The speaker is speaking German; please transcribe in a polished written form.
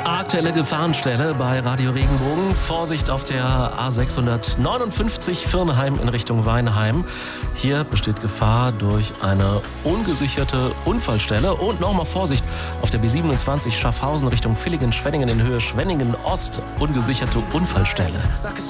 Aktuelle Gefahrenstelle bei Radio Regenbogen. Vorsicht auf der A659 Virnheim in Richtung Weinheim. Hier besteht Gefahr durch eine ungesicherte Unfallstelle. Und nochmal Vorsicht auf der B27 Schaffhausen Richtung Villingen-Schwenningen in Höhe Schwenningen Ost. Ungesicherte Unfallstelle.